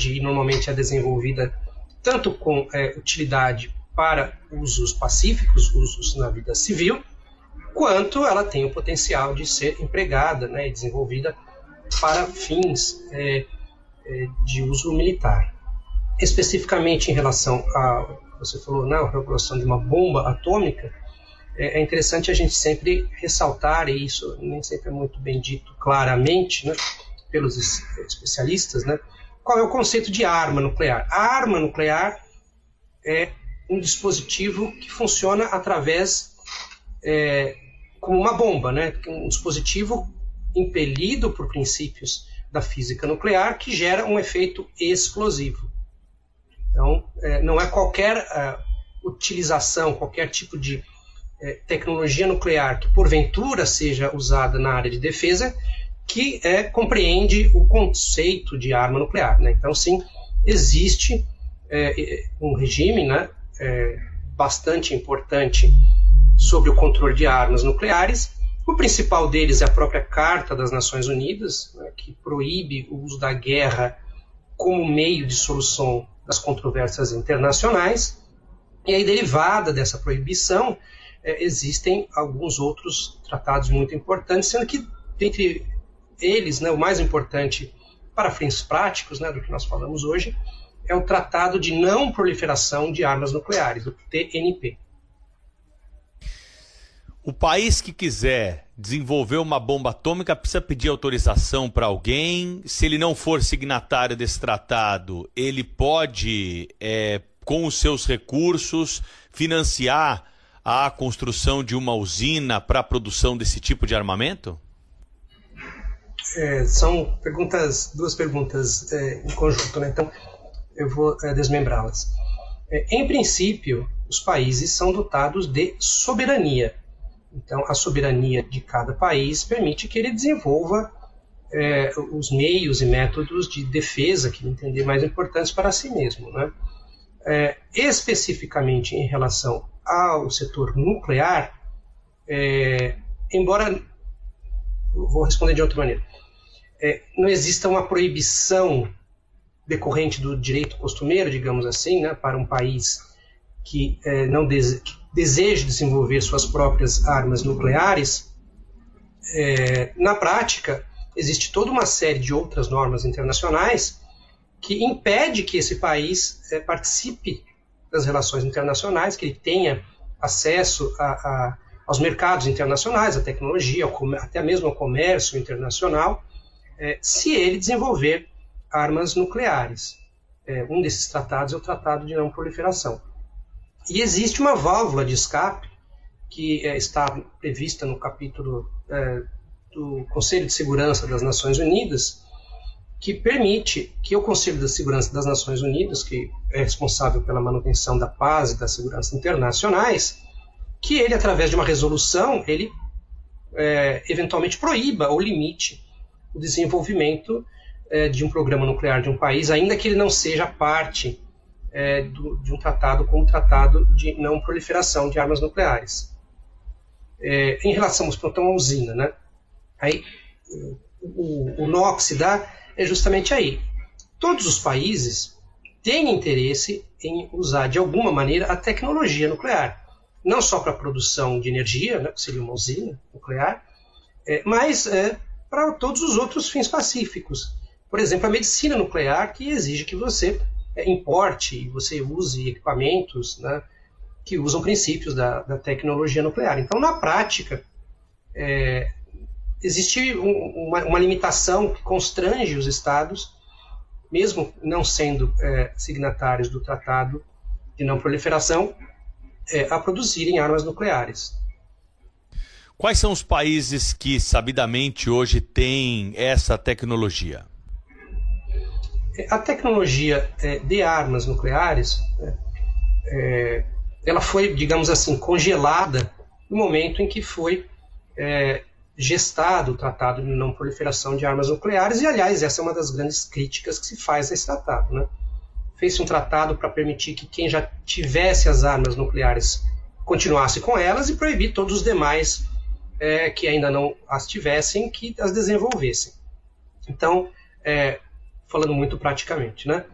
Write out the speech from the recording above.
hoje e normalmente é desenvolvida tanto com utilidade para usos pacíficos, usos na vida civil, quanto ela tem o potencial de ser empregada, né, e desenvolvida para fins de uso militar. Especificamente em relação a, você falou, a regulação de uma bomba atômica, é interessante a gente sempre ressaltar, e isso nem sempre é muito bem dito claramente, né, pelos especialistas, né, qual é o conceito de arma nuclear. A arma nuclear é um dispositivo que funciona através, como uma bomba, né, um dispositivo impelido por princípios da física nuclear que gera um efeito explosivo. Então, não é qualquer utilização, qualquer tipo de tecnologia nuclear que porventura seja usada na área de defesa que compreende o conceito de arma nuclear, né? Então, sim, existe um regime, né, bastante importante sobre o controle de armas nucleares. O principal deles é a própria Carta das Nações Unidas, né, que proíbe o uso da guerra como meio de solução das controvérsias internacionais. E aí, derivada dessa proibição, existem alguns outros tratados muito importantes, sendo que, dentre eles, né, o mais importante para fins práticos, né, do que nós falamos hoje, é o Tratado de Não Proliferação de Armas Nucleares, o TNP. O país que quiser desenvolver uma bomba atômica precisa pedir autorização para alguém. Se ele não for signatário desse tratado, ele pode, com os seus recursos, financiar a construção de uma usina para a produção desse tipo de armamento? São duas perguntas em conjunto, né? Então eu vou desmembrá-las. Em princípio, os países são dotados de soberania. Então, a soberania de cada país permite que ele desenvolva os meios e métodos de defesa que ele entender mais importantes para si mesmo, né? Especificamente em relação ao setor nuclear, embora, vou responder de outra maneira, não exista uma proibição decorrente do direito costumeiro, digamos assim, né, para um país que não deseja desenvolver suas próprias armas nucleares. Na prática, existe toda uma série de outras normas internacionais que impede que esse país participe das relações internacionais, que ele tenha acesso aos mercados internacionais, à tecnologia, até mesmo ao comércio internacional, se ele desenvolver armas nucleares. Um desses tratados é o Tratado de Não Proliferação. E existe uma válvula de escape que está prevista no capítulo do Conselho de Segurança das Nações Unidas, que permite que o Conselho de Segurança das Nações Unidas, que é responsável pela manutenção da paz e da segurança internacionais, que ele, através de uma resolução, ele eventualmente proíba ou limite o desenvolvimento de um programa nuclear de um país, ainda que ele não seja parte de um tratado como o Tratado de Não Proliferação de Armas Nucleares. Em relação a uma usina, né? Aí, o nó que se dá é justamente aí. Todos os países têm interesse em usar de alguma maneira a tecnologia nuclear, não só para a produção de energia, né, que seria uma usina nuclear, mas para todos os outros fins pacíficos. Por exemplo, a medicina nuclear, que exige que você importe e você use equipamentos, né, que usam princípios da tecnologia nuclear. Então, na prática, existe uma limitação que constrange os Estados, mesmo não sendo signatários do Tratado de Não Proliferação, a produzirem armas nucleares. Quais são os países que, sabidamente, hoje têm essa tecnologia? A tecnologia de armas nucleares, ela foi, digamos assim, congelada no momento em que foi gestado o Tratado de Não Proliferação de Armas Nucleares, e, aliás, essa é uma das grandes críticas que se faz a esse tratado, né? Fez-se um tratado para permitir que quem já tivesse as armas nucleares continuasse com elas e proibir todos os demais que ainda não as tivessem, que as desenvolvessem. Então, falando muito praticamente, né?